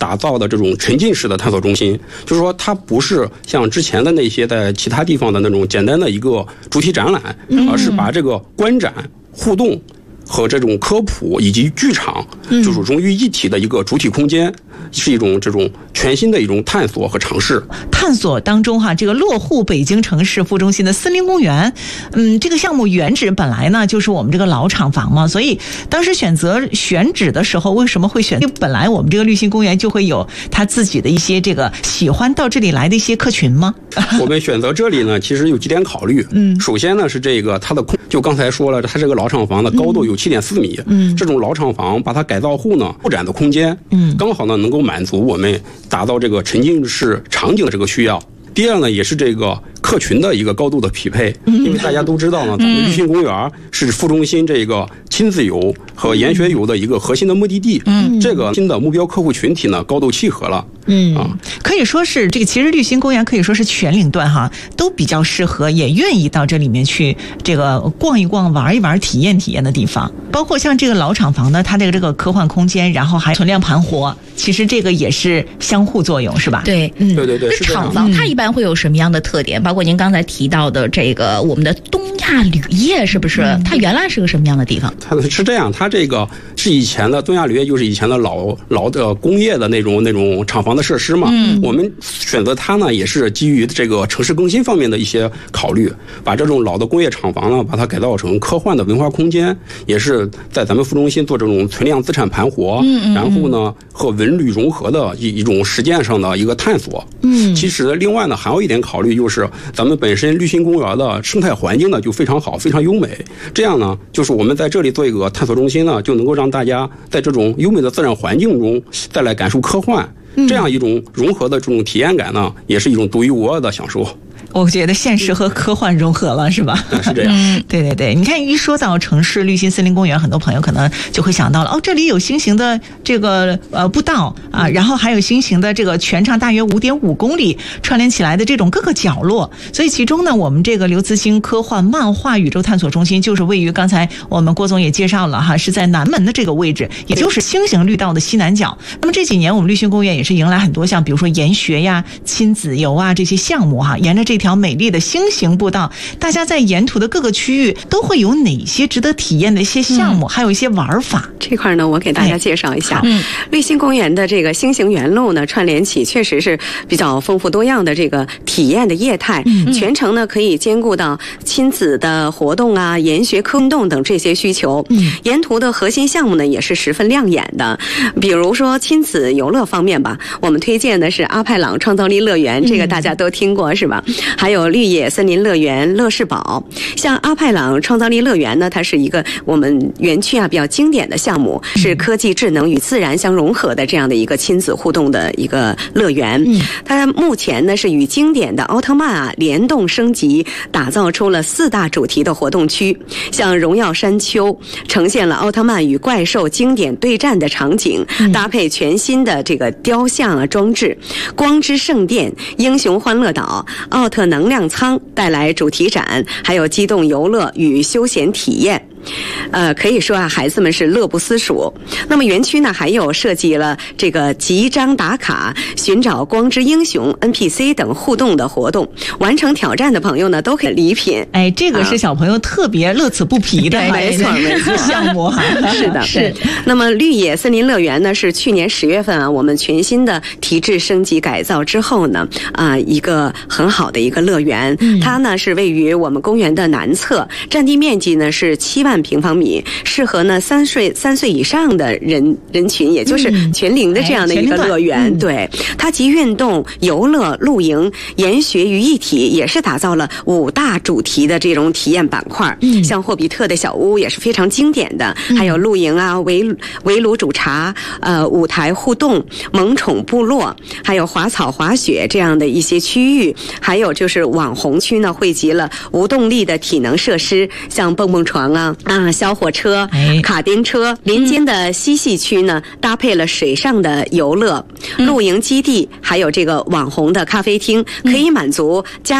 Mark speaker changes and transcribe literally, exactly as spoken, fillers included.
Speaker 1: 打造的这种沉浸式的探索中心，就是说它不是像之前的那些在其他地方的那种简单的一个主题展览，而是把这个观展、互动和这种科普以及剧场就是融于一体的一个主体空间，是一种这种全新的一种探索和尝试。
Speaker 2: 探索当中哈，这个落户北京城市副中心的森林公园，嗯，这个项目原址本来呢就是我们这个老厂房嘛，所以当时选择选址的时候，为什么会选？因为本来我们这个绿心公园就会有他自己的一些这个喜欢到这里来的一些客群吗？
Speaker 1: 我们选择这里呢，其实有几点考虑。嗯，首先呢是这个它的空，就刚才说了，它这个老厂房的高度有七点四米。嗯，这种老厂房把它改造后呢，扩展的空间，嗯，刚好呢能够满足我们打造这个沉浸式场景的这个需要。第二呢，也是这个客群的一个高度的匹配，因为大家都知道呢，咱们绿心公园是副中心这个亲子游和研学游的一个核心的目的地，嗯，这个新的目标客户群体呢高度契合了，
Speaker 2: 嗯啊，可以说是这个，其实绿心公园可以说是全龄段哈都比较适合，也愿意到这里面去这个逛一逛、玩一玩、体验体验的地方。包括像这个老厂房呢，它这个这个科幻空间，然后还存量盘活，其实这个也是相互作用，是吧？
Speaker 3: 对，
Speaker 1: 嗯，对对对。
Speaker 3: 这厂房它一般会有什么样的特点？包括您刚才提到的这个我们的东亚铝业，是不是？它原来是个什么样的地方？
Speaker 1: 它是这样，它这个是以前的东亚铝业，就是以前的老老的工业的那种那种厂房的设施嘛。嗯，我们选择它呢，也是基于这个城市更新方面的一些考虑，把这种老的工业厂房呢，把它改造成科幻的文化空间，也是在咱们副中心做这种存量资产盘活，嗯嗯，然后呢和文旅融合的一一种实践上的一个探索。嗯，其实另外呢还有一点考虑，就是咱们本身绿心公园的生态环境呢就非常好，非常优美。这样呢，就是我们在这里做一个探索中心呢，就能够让大家在这种优美的自然环境中再来感受科幻，这样一种融合的这种体验感呢，也是一种独一无二的享受。
Speaker 2: 我觉得现实和科幻融合了，是吧？
Speaker 1: 是这样。
Speaker 2: 嗯，对对对，你看一说到城市绿心森林公园，很多朋友可能就会想到了，哦，这里有新型的这个呃步道啊，然后还有新型的这个全长大约五点五公里串联起来的这种各个角落。所以其中呢，我们这个刘慈欣科幻漫画宇宙探索中心就是位于刚才我们郭总也介绍了哈，是在南门的这个位置，也就是星形绿道的西南角。那么这几年我们绿心公园也是迎来很多像比如说研学呀、亲子游啊这些项目哈，沿着这条美丽的星形步道，大家在沿途的各个区域都会有哪些值得体验的一些项目，嗯、还有一些玩法。
Speaker 4: 这块呢，我给大家介绍一下。嗯，绿心公园的这个星形园路呢，串联起确实是比较丰富多样的这个体验的业态。嗯，全程呢可以兼顾到亲子的活动啊、研学、科运动等这些需求。嗯，沿途的核心项目呢也是十分亮眼的。比如说亲子游乐方面吧，我们推荐的是阿派朗创造力乐园，这个大家都听过是吧？还有绿野森林乐园、乐视堡。像阿派朗创造力乐园呢，它是一个我们园区啊比较经典的项目，是科技智能与自然相融合的这样的一个亲子互动的一个乐园。它目前呢是与经典的奥特曼啊联动升级，打造出了四大主题的活动区，像荣耀山丘呈现了奥特曼与怪兽经典对战的场景，搭配全新的这个雕像啊装置。光之圣殿、英雄欢乐岛、奥特能量舱带来主题展，还有机动游乐与休闲体验。呃，可以说啊，孩子们是乐不思蜀。那么园区呢，还有设计了这个集章打卡、寻找光之英雄 N P C 等互动的活动。完成挑战的朋友呢，都可以礼品。
Speaker 2: 哎，这个是小朋友特别乐此不疲的，
Speaker 4: 没错没错
Speaker 2: 项目哈。
Speaker 4: 是的，是。那么绿野森林乐园呢，是去年十月份啊，我们全新的提质升级改造之后呢，啊，一个很好的一个乐园。嗯、它呢是位于我们公园的南侧，占地面积呢是七万平方米，适合呢三岁三岁以上的人人群，也就是全龄的这样的一个乐园。嗯、对，它集运动、游乐、露营、研学于一体，也是打造了五大主题的这种体验板块。嗯，像霍比特的小屋也是非常经典的，嗯、还有露营啊、围围炉煮茶、呃舞台互动、萌宠部落，还有滑草滑雪这样的一些区域，还有就是网红区呢，汇集了无动力的体能设施，像蹦蹦床啊。啊，小火车、卡丁车，林间的嬉戏区呢，搭配了水上的游乐、露营基地，还有这个网红的咖啡厅，可以满足家